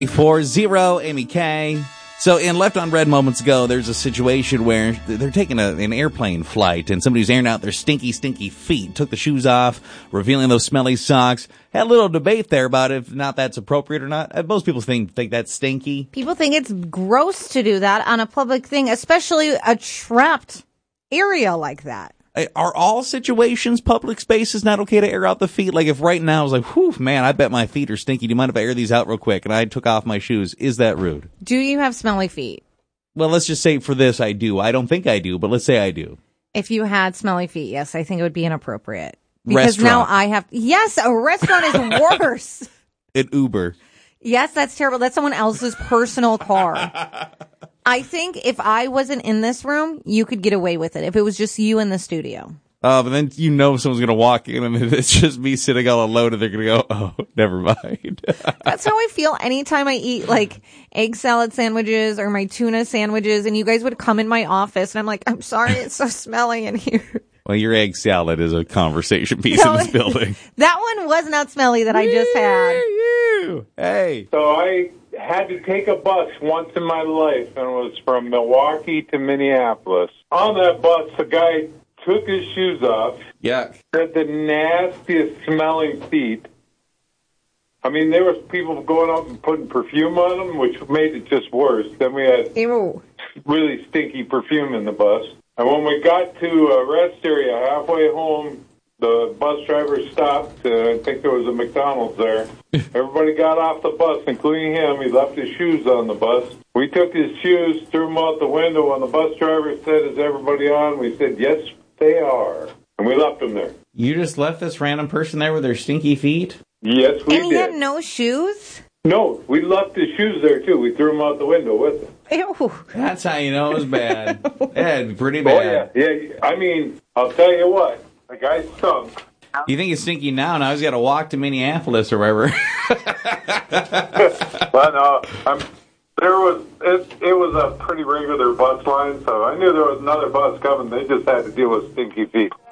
4-0, Amy K. So in Left on Red moments ago, there's a situation where they're taking an airplane flight and somebody's airing out their stinky, stinky feet, took the shoes off, revealing those smelly socks. Had a little debate there about if not that's appropriate or not. Most people think that's stinky. People think it's gross to do that on a public thing, especially a trapped area like that. Are all situations, public spaces, not okay to air out the feet? Like if right now I was like, whew, man, I bet my feet are stinky. Do you mind if I air these out real quick? And I took off my shoes. Is that rude? Do you have smelly feet? Well, let's just say for this I do. I don't think I do, but let's say I do. If you had smelly feet, yes, I think it would be inappropriate. Because restaurant. now I have, yes, a restaurant is worse. An Uber. Yes, that's terrible. That's someone else's personal car. I think if I wasn't in this room, you could get away with it. If it was just you in the studio. But then someone's going to walk in and it's just me sitting all alone and they're going to go, oh, never mind. That's how I feel anytime I eat like egg salad sandwiches or my tuna sandwiches and you guys would come in my office and I'm like, I'm sorry, it's so smelly in here. Well, your egg salad is a conversation piece in this building. That one was not smelly that I just had. Hey. So I had to take a bus once in my life, and it was from Milwaukee to Minneapolis. On that bus, the guy took his shoes off. Yeah. Had the nastiest smelling feet. I mean, there was people going up and putting perfume on them, which made it just worse. Then we had really stinky perfume in the bus. And when we got to a rest area halfway home, the bus driver stopped. I think there was a McDonald's there. Everybody got off the bus, including him. He left his shoes on the bus. We took his shoes, threw them out the window. When the bus driver said, is everybody on? We said, yes, they are. And we left them there. You just left this random person there with their stinky feet? Yes, we did. And he had no shoes? No, we left his shoes there, too. We threw them out the window with him. Ew. That's how you know it was bad. Yeah, it'd be pretty bad. Oh, yeah. I mean, I'll tell you what. The guy stunk. You think it's stinky now? Now he's got to walk to Minneapolis or wherever. But it was a pretty regular bus line, so I knew there was another bus coming. They just had to deal with stinky feet.